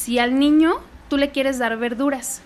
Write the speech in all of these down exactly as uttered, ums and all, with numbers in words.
Si al niño tú le quieres dar verduras,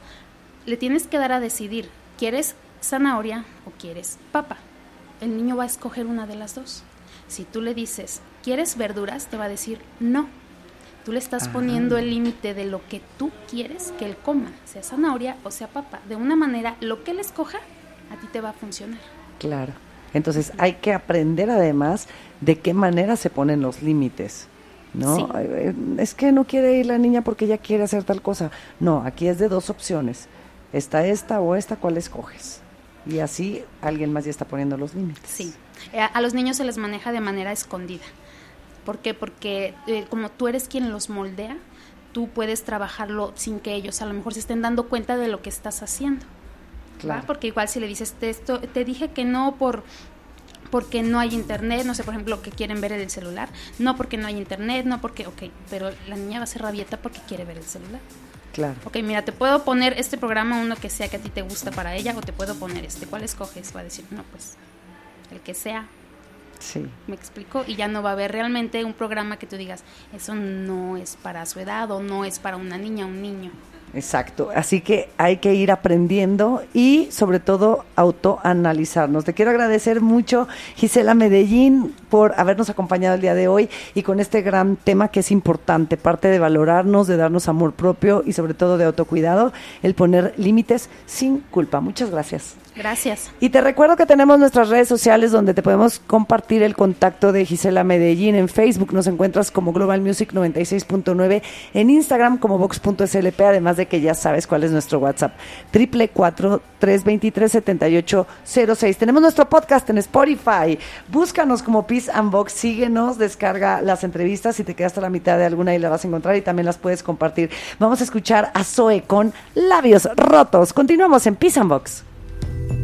le tienes que dar a decidir, ¿quieres zanahoria o quieres papa? El niño va a escoger una de las dos. Si tú le dices, ¿quieres verduras? Te va a decir, no. Tú le estás Ajá. poniendo el límite de lo que tú quieres que él coma, sea zanahoria o sea papa. De una manera, lo que él escoja, a ti te va a funcionar. Claro. Entonces hay que aprender además de qué manera se ponen los límites, ¿no? Sí. Es que no quiere ir la niña porque ella quiere hacer tal cosa. No, aquí es de dos opciones. Está esta o esta, ¿cuál escoges? Y así alguien más ya está poniendo los límites. Sí. A, a los niños se les maneja de manera escondida. ¿Por qué? Porque eh, como tú eres quien los moldea, tú puedes trabajarlo sin que ellos a lo mejor se estén dando cuenta de lo que estás haciendo. Claro. ¿Va? Porque igual si le dices, te, esto, te dije que no por porque no hay internet, no sé, por ejemplo, que quieren ver el celular, no porque no hay internet, no porque, ok, pero la niña va a ser rabieta porque quiere ver el celular. Claro. Ok, mira, te puedo poner este programa, uno que sea que a ti te gusta para ella, o te puedo poner este, ¿cuál escoges? Va a decir, no, pues, el que sea. Sí. ¿Me explico? Y ya no va a haber realmente un programa que tú digas, eso no es para su edad o no es para una niña o un niño. Exacto, así que hay que ir aprendiendo y sobre todo autoanalizarnos. Te quiero agradecer mucho, Gisela Medellín, por habernos acompañado el día de hoy y con este gran tema que es importante, parte de valorarnos, de darnos amor propio y sobre todo de autocuidado, el poner límites sin culpa. Muchas gracias. Gracias. Y te recuerdo que tenemos nuestras redes sociales donde te podemos compartir el contacto de Gisela Medellín. En Facebook nos encuentras como Global Music noventa y seis punto nueve, en Instagram como vox punto s l p, además de que ya sabes cuál es nuestro WhatsApp, triple cuatro, tres veintitrés, setenta y ocho cero seis. Tenemos nuestro podcast en Spotify, búscanos como Peace and Vox, síguenos, descarga las entrevistas, si te quedaste a la mitad de alguna y la vas a encontrar y también las puedes compartir. Vamos a escuchar a Zoe con Labios Rotos. Continuamos en Peace and Vox.